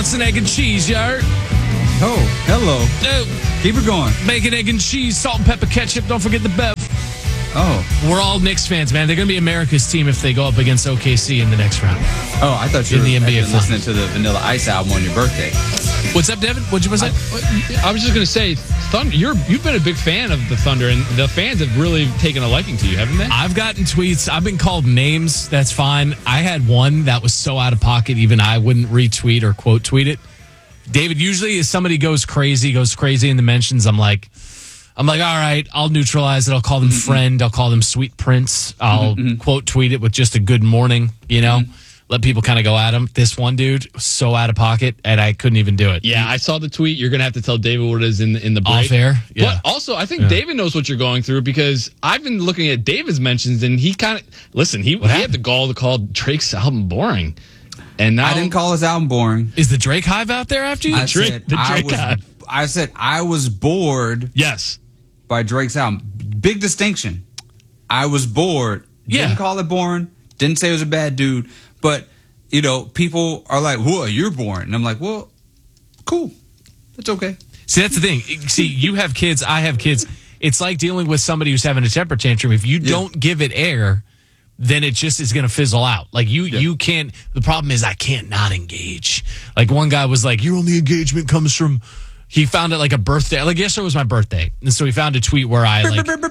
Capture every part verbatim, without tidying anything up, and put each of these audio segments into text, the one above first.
It's an egg and cheese, yard. Oh, hello. Oh, Keep it going. bacon, egg, and cheese, salt and pepper ketchup. Don't forget the bev. Oh. We're all Knicks fans, man. They're going to be America's team if they go up against O K C in the next round. Oh, I thought you In were the N B A been listening to the Vanilla Ice album on your birthday. What's up, Devin? What'd you say? I, I was just going to say, Thunder. You're you've been a big fan of the Thunder, and the fans have really taken a liking to you, haven't they? I've gotten tweets. I've been called names. That's fine. I had one that was so out of pocket, even I wouldn't retweet or quote tweet it. David, usually if somebody goes crazy, goes crazy in the mentions, I'm like, I'm like, all right, I'll neutralize it. I'll call them mm-hmm. friend. I'll call them sweet prince. I'll mm-hmm. quote tweet it with just a good morning, you know, mm-hmm. let people kind of go at him. This one dude was so out of pocket, and I couldn't even do it. Yeah, I saw the tweet. You're going to have to tell David what it is in the, in the break. Off air? Yeah. But also, I think yeah. David knows what you're going through because I've been looking at David's mentions, and he kind of, listen, he, he had the gall to call Drake's album boring. And now, I didn't call his album boring. Is the Drake Hive out there after you? I Drake, said, the Drake I was, Hive. I said I was bored. Yes. By Drake's album. Big distinction. I was bored. Yeah. Didn't call it boring. Didn't say it was a bad dude. But, you know, people are like, whoa, you're boring. And I'm like, well, cool. That's okay. See, that's the thing. See, you have kids. I have kids. It's like dealing with somebody who's having a temper tantrum. If you yeah. don't give it air, then it just is going to fizzle out. Like you, yeah. you can't. The problem is I can't not engage. Like one guy was like, your only engagement comes from. He found it like a birthday. Like yesterday was my birthday, and so he found a tweet where I like. wait,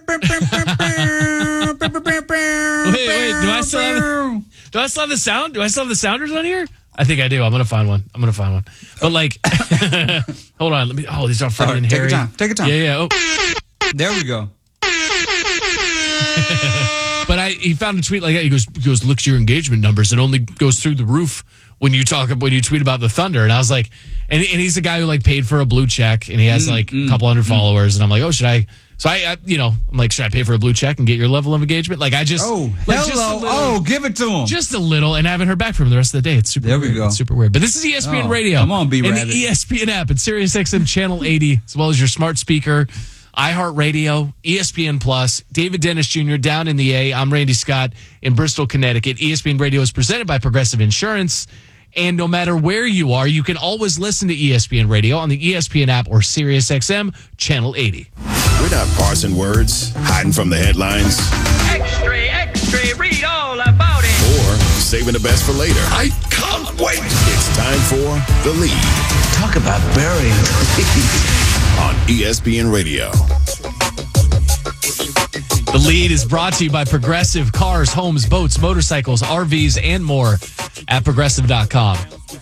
wait. Do I still have? Do I still have the sound? Do I still have the sounders on here? I think I do. I'm gonna find one. I'm gonna find one. But like, hold on. Let me. Oh, these are Freddie and Harry. Take your time. Take your time. Yeah, yeah. Oh. There we go. But I, he found a tweet like that. He goes, he goes, looks at your engagement numbers. It only goes through the roof when you talk when you tweet about the Thunder. And I was like, and, and he's a guy who like paid for a blue check, and he has like mm, a couple hundred mm. followers. And I'm like, oh, should I? So I, I, you know, I'm like, should I pay for a blue check and get your level of engagement? Like I just, oh, like, hello, just a little, oh, give it to him, just a little, and I haven't heard back from him the rest of the day. It's super. There we weird. go. It's super weird. But this is E S P N oh, Radio. Come on, B and Rabbit. the E S P N app and Sirius X M channel eighty, as well as your smart speaker. iHeartRadio, E S P N Plus, David Dennis Junior down in the A. I'm Randy Scott in Bristol, Connecticut. E S P N Radio is presented by Progressive Insurance. And no matter where you are, you can always listen to E S P N Radio on the E S P N app or Sirius X M Channel eighty. We're not parsing words, hiding from the headlines. Extra, extra, read all about it. Or saving the best for later. I can't wait. It's time for The Lead. Talk about burying the lead. On E S P N Radio. The Lead is brought to you by Progressive Cars, Homes, Boats, Motorcycles, R Vs, and more at progressive dot com.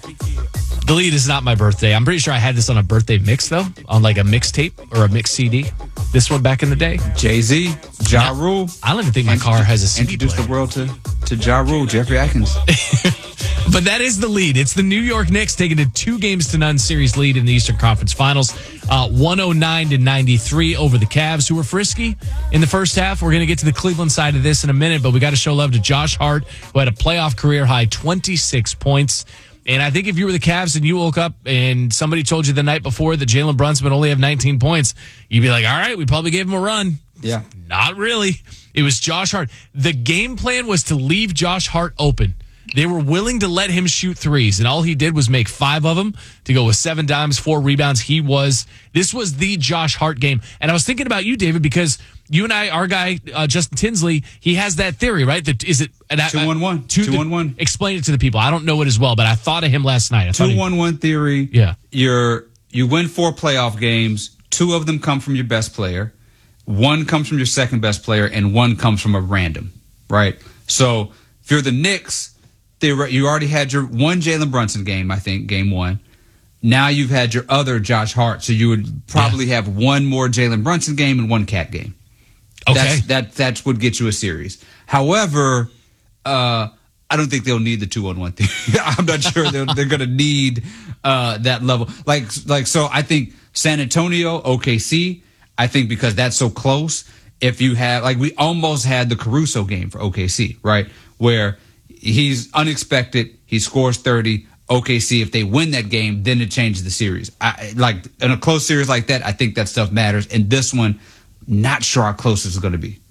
The Lead is not my birthday. I'm pretty sure I had this on a birthday mix, though, on like a mixtape or a mix C D. This one back in the day. Jay-Z, Ja Rule. I don't even think my car has a C D Introduced player. the world to, to Ja Rule, Jeffrey Atkins. But that is the Lead. It's the New York Knicks taking a two games to none series lead in the Eastern Conference Finals. Uh, one oh nine to ninety-three over the Cavs, who were frisky in the first half. We're going to get to the Cleveland side of this in a minute, but we got to show love to Josh Hart, who had a playoff career high twenty-six points. And I think if you were the Cavs and you woke up and somebody told you the night before that Jalen Brunson would only have nineteen points, you'd be like, all right, we probably gave him a run. Yeah. Not really. It was Josh Hart. The game plan was to leave Josh Hart open. They were willing to let him shoot threes, and all he did was make five of them to go with seven dimes, four rebounds. He was, this was the Josh Hart game. And I was thinking about you, David, because you and I, our guy, uh, Justin Tinsley, he has that theory, right? That is it two one one. two one one. Explain it to the people. I don't know it as well, but I thought of him last night. two one one theory. Yeah. You're, you win four playoff games. Two of them come from your best player. One comes from your second best player, and one comes from a random, right? So if you're the Knicks, they were, you already had your one Jalen Brunson game, I think, game one. Now you've had your other Josh Hart, so you would probably yeah. have one more Jalen Brunson game and one Cat game. Okay. That's, that that's what gets you a series. However, uh, I don't think they'll need the two on one thing. I'm not sure they're, they're going to need uh, that level. Like, like so I think San Antonio, O K C, I think because that's so close, if you have, like we almost had the Caruso game for O K C, right? Where he's unexpected, he scores thirty. O K C, if they win that game, then it changes the series. I, like in a close series like that, I think that stuff matters. And this one, not sure how close it's going to be.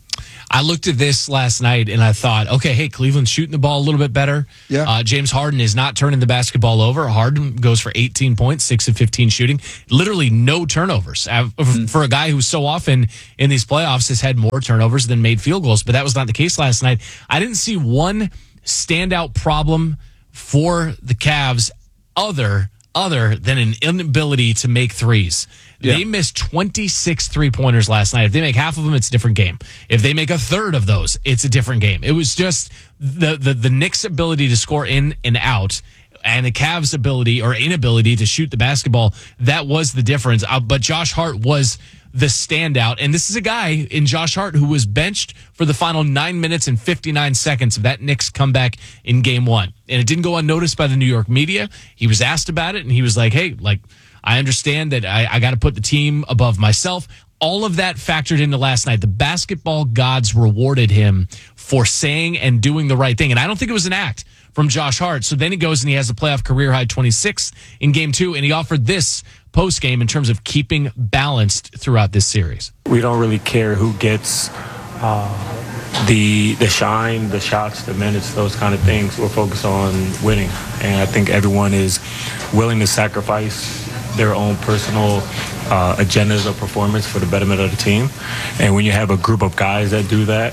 I looked at this last night and I thought, okay, hey, Cleveland's shooting the ball a little bit better. Yeah. Uh, James Harden is not turning the basketball over. Harden goes for eighteen points, six of fifteen shooting. Literally no turnovers. Uh, Mm. For a guy who so often in these playoffs has had more turnovers than made field goals, but that was not the case last night. I didn't see one standout problem for the Cavs other other than an inability to make threes. Yeah. They missed twenty-six three-pointers last night. If they make half of them, it's a different game. If they make a third of those, it's a different game. It was just the the, the Knicks' ability to score in and out and the Cavs' ability or inability to shoot the basketball, that was the difference. Uh, but Josh Hart was the standout. And this is a guy in Josh Hart who was benched for the final nine minutes and fifty-nine seconds of that Knicks comeback in game one. And it didn't go unnoticed by the New York media. He was asked about it, and he was like, hey, like, I understand that I, I got to put the team above myself. All of that factored into last night. The basketball gods rewarded him for saying and doing the right thing. And I don't think it was an act from Josh Hart. So then he goes and he has a playoff career high twenty-six in game two, and he offered this post game in terms of keeping balanced throughout this series. We don't really care who gets uh, the the shine, the shots, the minutes, those kind of things. We're focused on winning, and I think everyone is willing to sacrifice their own personal uh, agendas of performance for the betterment of the team. And when you have a group of guys that do that,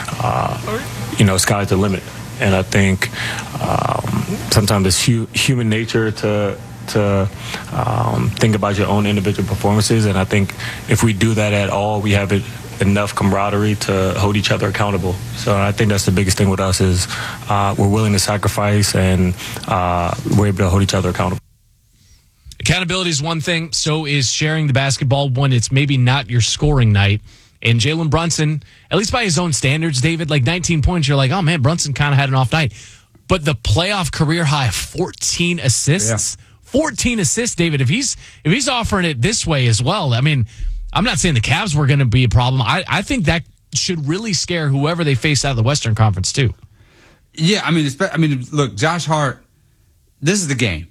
uh, you know, sky's the limit. And I think um, sometimes it's hu- human nature to to um, think about your own individual performances. And I think if we do that at all, we have it, enough camaraderie to hold each other accountable. So I think that's the biggest thing with us is uh, we're willing to sacrifice, and uh, we're able to hold each other accountable. Accountability is one thing. So is sharing the basketball when it's maybe not your scoring night. And Jalen Brunson, at least by his own standards, David, like nineteen points, you're like, oh man, Brunson kind of had an off night. But the playoff career high, fourteen assists. Yeah. fourteen assists, David. If he's if he's offering it this way as well, I mean, I'm not saying the Cavs were going to be a problem. I, I think that should really scare whoever they face out of the Western Conference too. Yeah, I mean, I mean, look, Josh Hart, this is the game.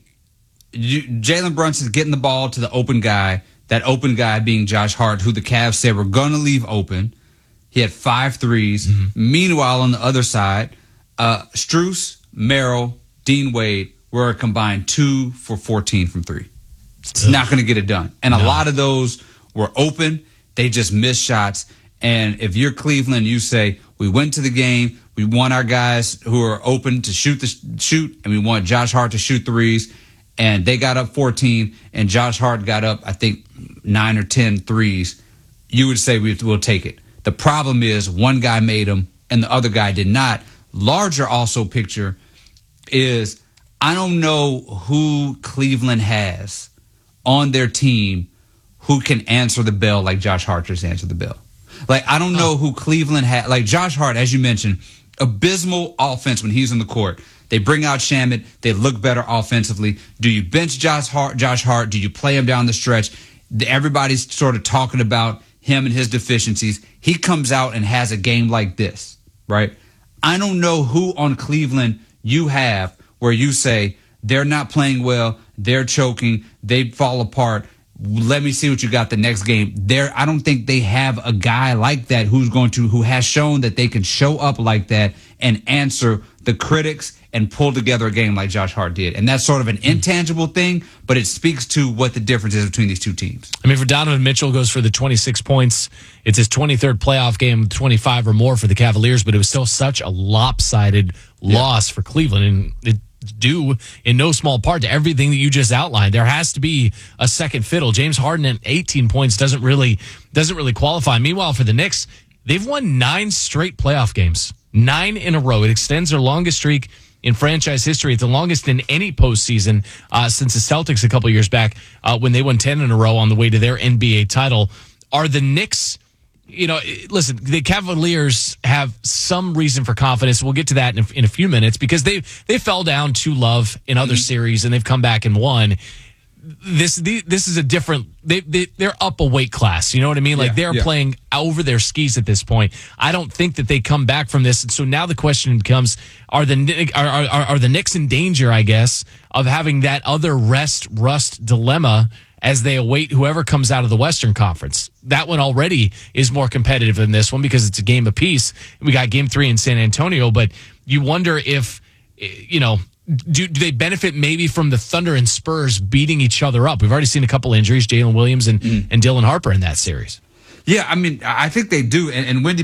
Jalen Brunson's getting the ball to the open guy, that open guy being Josh Hart, who the Cavs said were going to leave open. He had five threes. Mm-hmm. Meanwhile, on the other side, uh, Strus, Merrill, Dean Wade were a combined two for fourteen from three. It's Ugh. not going to get it done. And no. a lot of those were open. They just missed shots. And if you're Cleveland, you say, we went to the game, we want our guys who are open to shoot the shoot, and we want Josh Hart to shoot threes. And they got up fourteen, and Josh Hart got up, I think, nine or ten threes. You would say we, we'll take it. The problem is one guy made them, and the other guy did not. Larger also picture is I don't know who Cleveland has on their team who can answer the bell like Josh Hart just answered the bell. Like, I don't know who Cleveland had. Like, Josh Hart, as you mentioned, abysmal offense when he's on the court. They bring out Shamet. They look better offensively. Do you bench Josh Hart? Josh Hart? Do you play him down the stretch? Everybody's sort of talking about him and his deficiencies. He comes out and has a game like this, right? I don't know who on Cleveland you have where you say they're not playing well, they're choking, they fall apart. Let me see what you got the next game. There, I don't think they have a guy like that who's going to, who has shown that they can show up like that and answer the critics and pull together a game like Josh Hart did. And that's sort of an intangible thing, but it speaks to what the difference is between these two teams. I mean, for Donovan Mitchell goes for the twenty-six points. It's his twenty-third playoff game, twenty-five or more for the Cavaliers, but it was still such a lopsided yeah. loss for Cleveland. And it due in no small part to everything that you just outlined. There has to be a second fiddle. James Harden at eighteen points doesn't really doesn't really qualify. Meanwhile, for the Knicks, they've won nine straight playoff games. Nine in a row. It extends their longest streak in franchise history. It's the longest in any postseason uh, since the Celtics a couple years back uh, when they won ten in a row on the way to their N B A title. Are the Knicks, you know, listen, the Cavaliers have some reason for confidence. We'll get to that in a, in a few minutes because they they fell down to Love in other mm-hmm. series and they've come back and won. This the, this is a different. They, they they're up a weight class. You know what I mean? Like yeah, they're yeah. playing over their skis at this point. I don't think that they come back from this. And so now the question becomes: Are the are are, are the Knicks in danger? I guess of having that other rest rust dilemma as they await whoever comes out of the Western Conference. That one already is more competitive than this one because it's a game apiece. We got game three in San Antonio, but you wonder if, you know, do, do they benefit maybe from the Thunder and Spurs beating each other up? We've already seen a couple injuries, Jalen Williams and, mm. and Dylan Harper in that series. Yeah, I mean, I think they do. And, and Wendy